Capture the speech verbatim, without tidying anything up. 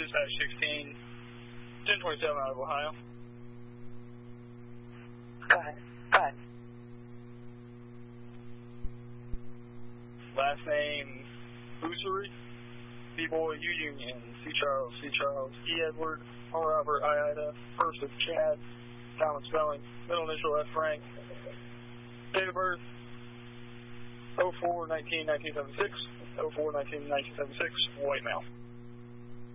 dispatch sixteen, ten twenty-seven out of Ohio. Go ahead. Go ahead. Last name, Boosery, B-Boy, U-Union, C. Charles, C. Charles, E. Edward, R. Robert, I. Ida, first of Chad, common spelling, middle initial F. Frank, date of birth, oh four nineteen nineteen seventy-six, oh four nineteen nineteen seventy-six, white male.